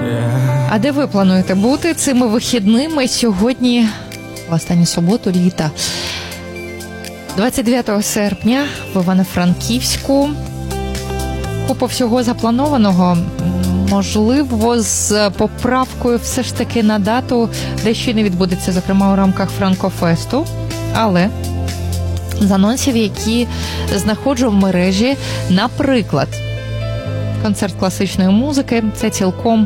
А де ви плануєте бути цими вихідними сьогодні, в останню суботу літа? 29 серпня в Івано-Франківську. Купа всього запланованого. Можливо, з поправкою все ж таки на дату, де ще не відбудеться, зокрема у рамках Франкофесту. Але з анонсів, які знаходжу в мережі, наприклад, концерт класичної музики – це цілком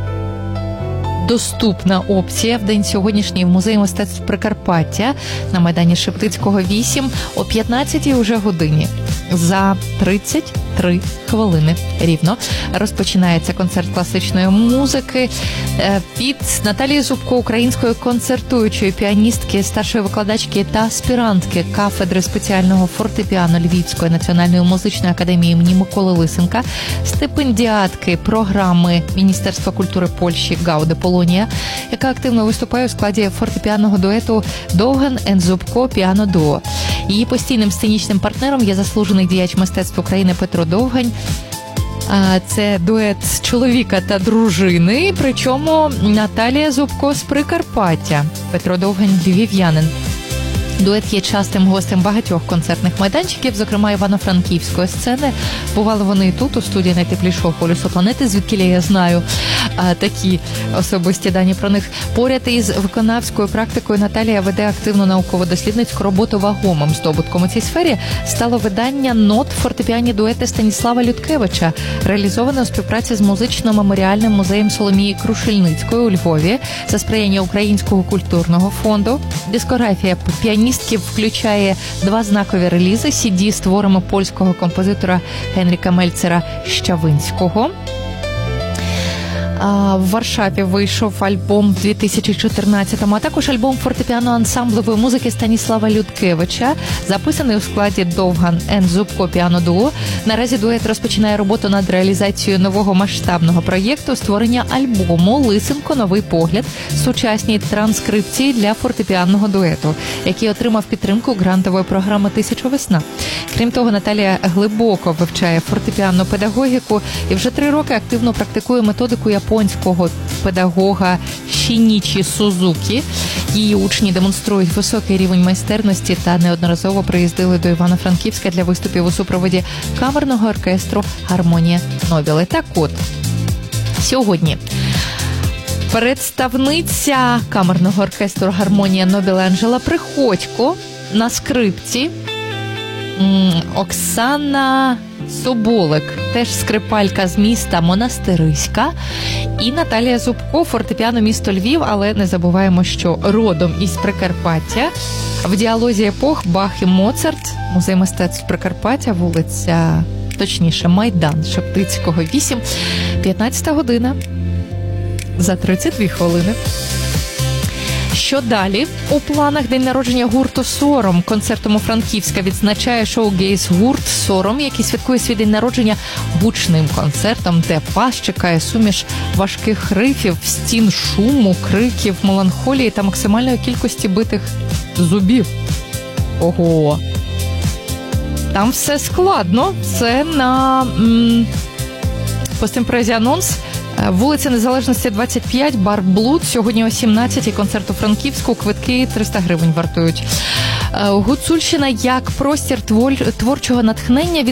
доступна опція в день сьогоднішній в Музеї мистецтв Прикарпаття на Майдані Шептицького, 8 о 15-й уже годині. За 33 хвилини рівно розпочинається концерт класичної музики від Наталії Зубко, української концертуючої піаністки, старшої викладачки та аспірантки кафедри спеціального фортепіано Львівської національної музичної академії імені Миколи Лисенка, стипендіатки програми Міністерства культури Польщі Гауде Полонія, яка активно виступає у складі фортепіанного дуету Довгань & Зубко піано-дуо. Її постійним сценічним партнером є заслужений діяч мистецтв України Петро Довгань. Це дует чоловіка та дружини, причому Наталія Зубко з Прикарпаття, Петро Довгань – львів'янин. Дует є частим гостем багатьох концертних майданчиків, зокрема Івано-Франківської сцени. Бували вони і тут, у студії найтеплішого полюсу планети, звідкіля я знаю такі особисті дані про них. Поряд із виконавською практикою Наталія веде активну науково-дослідницьку роботу. Вагомим здобутком у цій сфері стало видання нот фортепіанні дуети Станіслава Людкевича, реалізоване у співпраці з музично-меморіальним музеєм Соломії Крушельницької у Львові за сприяння Українського культурного фонду. Дискографія піаністки включає 2 знакові релізи CD з творами польського композитора Генріка Мельцера-Щавинського. В Варшаві вийшов альбом в 2014-му, а також альбом фортепіано-ансамблевої музики Станіслава Людкевича, записаний у складі Довгань & Зубко піано-дуо. Наразі дует розпочинає роботу над реалізацією нового масштабного проєкту створення альбому «Лисенко. Новий погляд. Сучасні транскрипції для фортепіанного дуету», який отримав підтримку грантової програми «Тисяча весна». Крім того, Наталія глибоко вивчає фортепіанну педагогіку і вже 3 роки активно практикує методику японського педагога Шінічі Сузукі. Її учні демонструють високий рівень майстерності та неодноразово приїздили до Івано-Франківська для виступів у супроводі камерного оркестру «Гармонія Нобіле». Так от, сьогодні представниця камерного оркестру «Гармонія Нобіле» Анжела Приходько на скрипці, Оксана Соболик, теж скрипалька з міста Монастириська, і Наталія Зубко, фортепіано місто Львів, але не забуваємо, що родом із Прикарпаття. В діалозі епох Бах і Моцарт, Музей мистецтв Прикарпаття, вулиця, точніше, Майдан Шептицького, 8, 15 година, за 32 хвилини. Що далі? У планах день народження гурту «Сором». Концертом у Франківська відзначає шоу-гейз-гурт «Сором», який святкує свій день народження гучним концертом, де вас чекає суміш важких рифів, стін шуму, криків, меланхолії та максимальної кількості битих зубів. Ого! Там все складно. Це на постімпрезі анонс. Вулиця Незалежності, 25, бар «Блуд». Сьогодні о 17-й концерт у Франківську. Квитки 300 гривень вартують. Гуцульщина як простір творчого натхнення